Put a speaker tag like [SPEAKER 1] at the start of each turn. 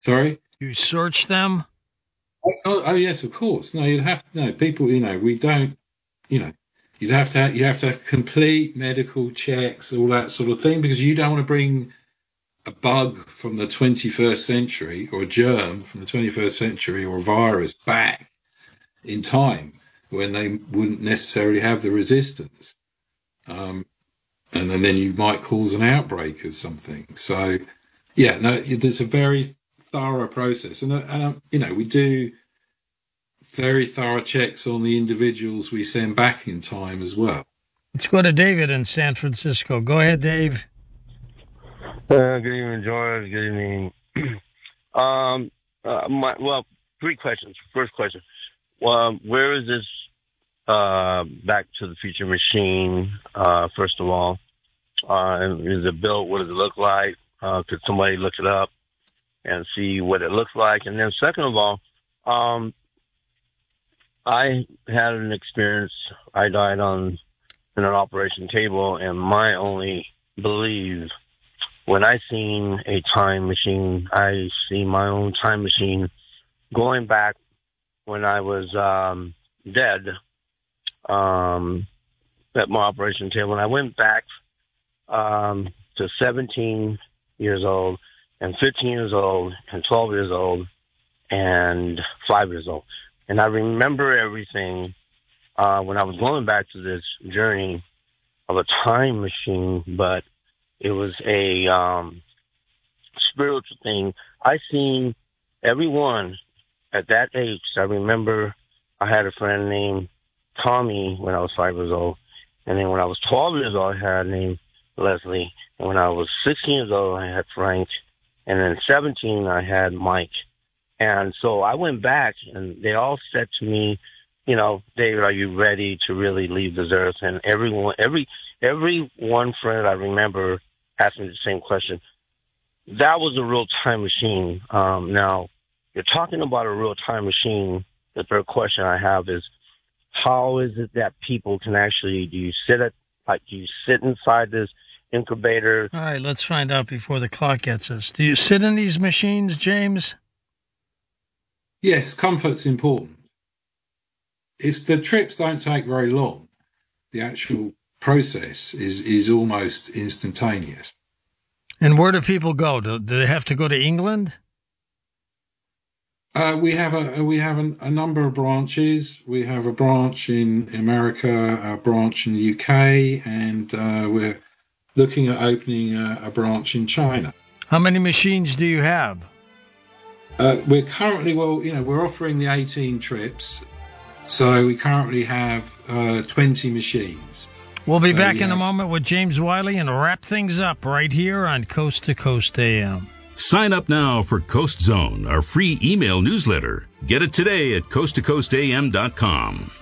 [SPEAKER 1] Sorry?
[SPEAKER 2] You search them?
[SPEAKER 1] Oh, yes, of course. No, you'd have to know. People, we don't, you have to have complete medical checks, all that sort of thing, because you don't want to bring a bug from the 21st century or a germ from the 21st century or a virus back in time when they wouldn't necessarily have the resistance. And then you might cause an outbreak of something. So, yeah, no, there's a very thorough process. And we do very thorough checks on the individuals we send back in time as well.
[SPEAKER 2] Let's go to David in San Francisco. Go ahead, Dave.
[SPEAKER 3] Good evening, George. Good evening. Three questions. First question. Where is this Back to the Future machine, first of all? Is it built? What does it look like? Could somebody look it up and see what it looks like? And then second of all, I had an experience. I died in an operation table, and my only belief, when I seen a time machine, I see my own time machine going back when I was dead at my operation table. And I went back to 17 years old and 15 years old and 12 years old and 5 years old. And I remember everything when I was going back to this journey of a time machine, but it was a spiritual thing. I seen everyone at that age. I remember I had a friend named Tommy when I was 5 years old. And then when I was 12 years old, I had a name Leslie. And when I was 16 years old, I had Frank. And then 17, I had Mike. And so I went back, and they all said to me, David, are you ready to really leave this earth? And every one friend I remember asked me the same question. That was a real time machine. Now, you're talking about a real time machine. The third question I have is, how is it that people can actually, do you sit inside this incubator?
[SPEAKER 2] All right, let's find out before the clock gets us. Do you sit in these machines, James?
[SPEAKER 1] Yes, comfort's important. The trips don't take very long. The actual process is almost instantaneous.
[SPEAKER 2] And where do people go? Do they have to go to England?
[SPEAKER 1] We have a number of branches. We have a branch in America, a branch in the UK, and we're looking at opening a branch in China.
[SPEAKER 2] How many machines do you have?
[SPEAKER 1] We're currently, we're offering the 18 trips, so we currently have 20 machines.
[SPEAKER 2] We'll be back in a moment with James Wiley and wrap things up right here on Coast to Coast AM.
[SPEAKER 4] Sign up now for Coast Zone, our free email newsletter. Get it today at coasttocoastam.com.